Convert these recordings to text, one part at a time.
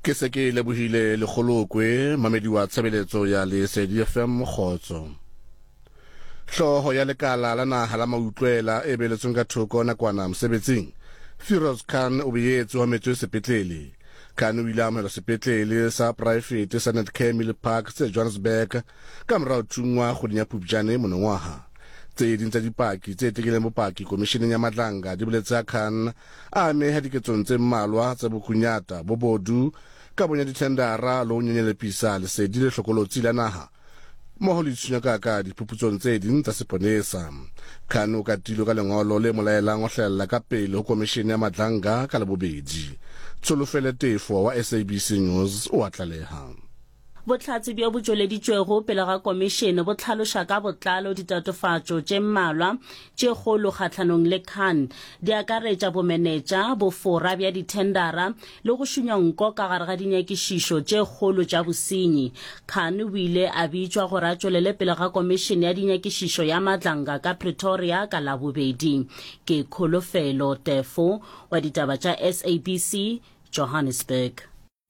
Ke se ke lebohile lekgolokwe mamedi wa tshebeletso ya Lesedi FM Kgotso. Hloho ya lekala la naha la mautlwela e beletsweng ka thoko nakwana mosebetsing. Firoz Khan o boetse wa metswe sepetlele. Khan o ile a amohelwa sepetlele sa private sa Netcare Mill Park se Johannesburg ka morao thungwa kgweding ya Phupjane monongwaha. Tse ding tsa dipaki tse tekileng bopaki komisheneng ya Madlanga di boletse Khan a ameha diketsong tse mmalwa tsa bokunyata bobodu ka bonya dithendara le ho nyenyelepisa lesedi le hlokolotsi la naha mmoho le tshunya ka diphuputsong tse ding tsa seponesa. Khan o katilo ka lengolo le molaelang ho hlahella ka pele ho komishene ya Madlanga ka labobedi. Tsholofele Tefo wa SABC News o a tlaleha. Botlatsi bjo bo tšweleditšwego pele ga komishene bo tlhaloša ka botlalo ditatofatšo tše mmalwa tše kgolo kgatlhanong le Khan di akaretša bomenetša bofora bja dithendara le go šunya nko ka gare ga dinyakišišo tše kgolo tša bosenyi. Khan o ile a bitšwa gore a tšwelele pele ga komishene ya dinyakišišo ya Madlanga ka Pretoria ka labobedi. Ke Kholofelo Tefo wa ditaba tša SABC Johannesburg.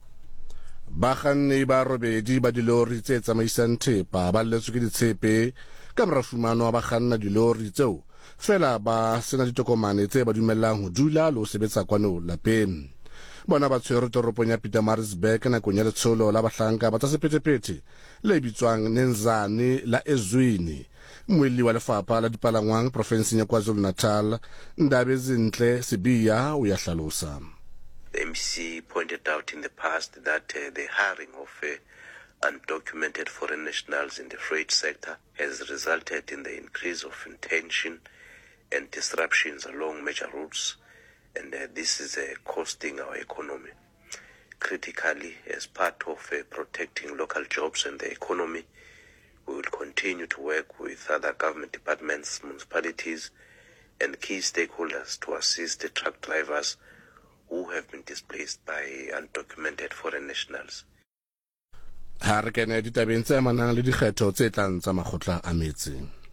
Bakganni ba robedi ba dilori tse tsamaisang thepa ba lletswe ke ditshepe ka morafumano wa bakganna dilori tseo fela ba sena ditokomane tse ba dumellang ho dula le ho sebetsa kwano lapeng. Bona ba tshwere toropong ya Pietermaritzburg nakong ya letsholo la bahlanka ba tsa sephethephethe le bitswang Nenzane la Ezwini. Moeli wa lefapha la dipalangwang profenseng ya KwaZulu-Natal Ndabezinhle Sibiya o ya hlalosa. The MC pointed out in the past that the hiring of undocumented foreign nationals in the freight sector has resulted in the increase of tension and disruptions along major routes, and this is costing our economy. Critically, as part of protecting local jobs and the economy, we will continue to work with other government departments, municipalities, and key stakeholders to assist the truck drivers who have been displaced by undocumented foreign nationals. Ha re kene ditabeng tse amanang le dikgetho tse tlang tsa makgotla a metse.